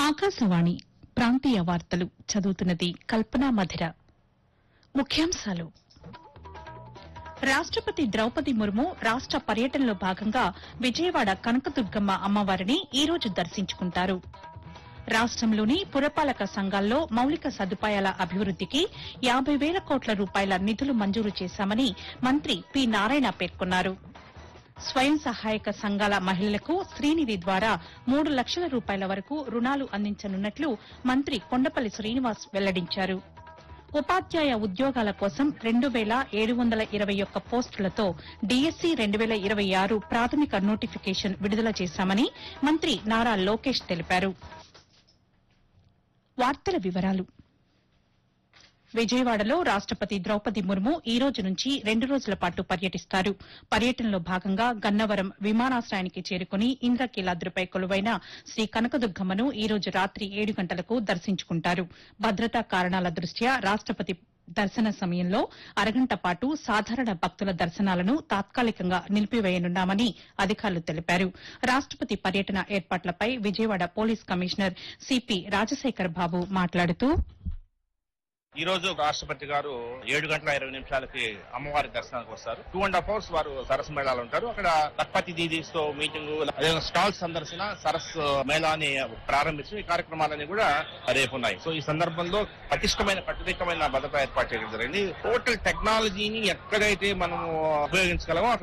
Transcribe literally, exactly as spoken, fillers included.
ఆకాశవాణి ప్రాంతీయ వార్తలు చదువుతున్నది కల్పనా మధిర. ముఖ్యాంశాలు. రాష్టపతి ద్రౌపది ముర్ము రాష్ట పర్యటనలో భాగంగా విజయవాడ కనకదుర్గమ్మ అమ్మవారిని ఈ రోజు దర్శించుకుంటారు. రాష్టంలోని పురపాలక సంఘాల్లో మౌలిక సదుపాయాల అభివృద్దికి యాబై వేల కోట్ల రూపాయల నిధులు మంజూరు చేశామని మంత్రి పి నారాయణ పేర్కొన్నారు. స్వయం సహాయక సంఘాల మహిళలకు శ్రీనిధి ద్వారా మూడు లక్షల రూపాయల వరకు రుణాలు అందించనున్నట్లు మంత్రి కొండపల్లి శ్రీనివాస్ వెల్లడించారు. ఉపాధ్యాయ ఉద్యోగాల కోసం రెండు వేల ఏడు వందల ఇరవై ఒక్క పోస్టులతో డీఎస్సీ రెండు వేల ఇరవై ఆరు ప్రాథమిక నోటిఫికేషన్ విడుదల చేశామని మంత్రి నారా లోకేష్ తెలిపారు. వార్తల వివరాలు. విజయవాడలో రాష్టపతి ద్రౌపది ముర్ము ఈ రోజు నుంచి రెండు రోజుల పాటు పర్యటిస్తారు. పర్యటనలో భాగంగా గన్నవరం విమానాశ్రయానికి చేరుకుని ఇంద్రకీలాద్రిపై కొలువైన శ్రీ కనకదుర్గమ్మను ఈ రోజు రాత్రి ఏడు గంటలకు దర్శించుకుంటారు. భద్రతా కారణాల దృష్ట్యా రాష్టపతి దర్శన సమయంలో అరగంట పాటు సాధారణ భక్తుల దర్శనాలను తాత్కాలికంగా నిలిపివేయనున్నామని అధికారులు తెలిపారు. రాష్టపతి పర్యటన ఏర్పాట్లపై Vijayawada police commissioner CP Rajasekhar బాబు మాట్లాడుతూ, ఈ రోజు రాష్ట్రపతి గారు ఏడు గంటల ఇరవై నిమిషాలకి అమ్మవారి దర్శనానికి వస్తారు. టూ అండ్ హాఫ్ అవర్స్ వారు సరస్సు మేళాలు ఉంటారు. అక్కడ లక్పతి దీదీస్ తో మీటింగ్, స్టాల్ సందర్శన, సరస్సు మేళాని ప్రారంభించి ఈ కార్యక్రమాలన్నీ కూడా రేపు ఉన్నాయి. సో ఈ సందర్భంలో పటిష్టమైన కట్టుదిట్టమైన భద్రత ఏర్పాటు చేయడం జరిగింది. టోటల్ టెక్నాలజీని ఎక్కడైతే మనము ఉపయోగించగలమో